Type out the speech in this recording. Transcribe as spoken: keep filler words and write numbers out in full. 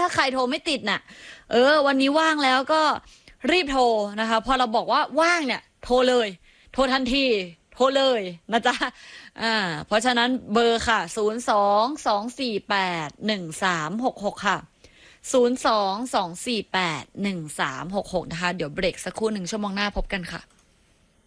าใครโทรไม่ติดน่ะเออวันนี้ว่างแล้วก็รีบโทรนะคะพอเราบอกว่าว่างเนี่ยโทรเลยโทรทันทีโทรเลยนะจ๊ะอ่าเพราะฉะนั้นเบอร์ค่ะศูนย์ สอง สอง สี่ แปด หนึ่ง สาม หก หกค่ะศูนย์ สอง สอง สี่ แปด หนึ่ง สาม หก หกนะคะเดี๋ยวเบรกสักครู่หนึ่งชั่วโมงหน้าพบกันค่ะ